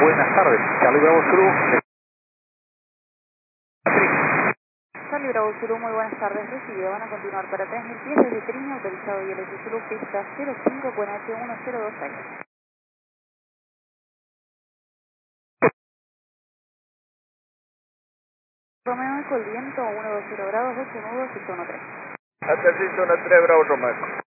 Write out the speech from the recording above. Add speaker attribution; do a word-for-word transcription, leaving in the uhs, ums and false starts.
Speaker 1: buenas tardes. Charlie Bravo Zulu.
Speaker 2: Charlie Bravo Zulu, muy buenas tardes. Recibido, van a continuar para tres mil pies desde Trino, autorizado I L S Zulu, pista cero cinco con H uno cero dos seis. Romeo Eco, el viento uno dos cero grados, ocho nudos, uno tres.
Speaker 3: Aterrizo una tres Bravo Romeo.